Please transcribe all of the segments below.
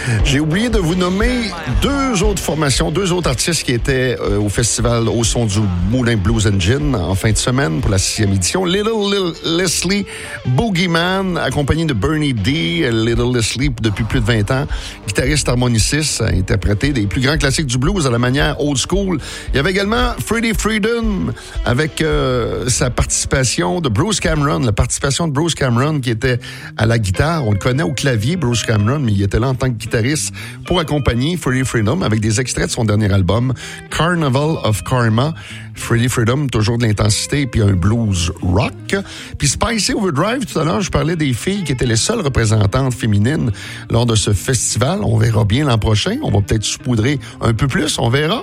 J'ai oublié de vous nommer deux autres artistes qui étaient au festival Au son du Moulin Blues and Gin en fin de semaine pour la 6e édition. Little Leslie Boogeyman, accompagné de Bernie D. Little Leslie, depuis plus de 20 ans, guitariste harmoniciste, a interprété des plus grands classiques du blues à la manière old school. Il y avait également Freddie Freedom avec sa participation de Bruce Cameron, la participation de Bruce Cameron qui était à la guitare. On le connaît au clavier, Bruce Cameron, mais il était là en tant que guitariste pour accompagner Freddie Freedom avec des extraits de son dernier album, Carnival of Karma. Freddie Freedom, toujours de l'intensité, puis un blues rock. Puis Spicy Overdrive, tout à l'heure, je parlais des filles qui étaient les seules représentantes féminines lors de ce festival. On verra bien l'an prochain. On va peut-être saupoudrer un peu plus, on verra.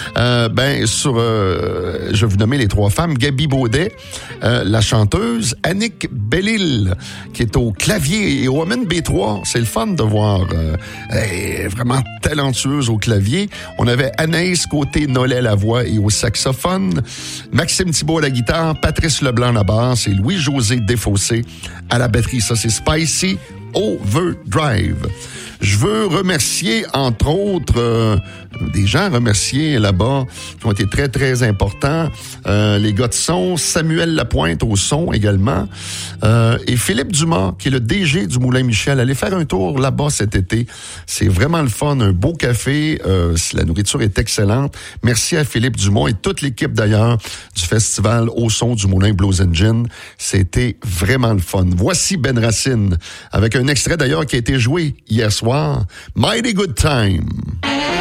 Je vais vous nommer les trois femmes. Gabi Baudet, la chanteuse. Annick Bellil, qui est au clavier et au Woman B3. C'est le fun de voir vraiment talentueuse au clavier. On avait Anaïs Côté-Nollet à la voix et au saxophone. Maxime Thibault à la guitare, Patrice Leblanc à la basse et Louis-José Desfossés à la batterie. Ça, c'est Spicy Overdrive. Je veux remercier, entre autres, des gens remercier là-bas qui ont été très, très importants. Les gars de son, Samuel Lapointe au son également. Et Philippe Dumas, qui est le DG du Moulin Michel. Allez faire un tour là-bas cet été. C'est vraiment le fun. Un beau café. La nourriture est excellente. Merci à Philippe Dumas et toute l'équipe d'ailleurs du festival Au son du Moulin Blues and Gin. C'était vraiment le fun. Voici Ben Racine avec un extrait d'ailleurs qui a été joué hier soir. Mighty Good Time.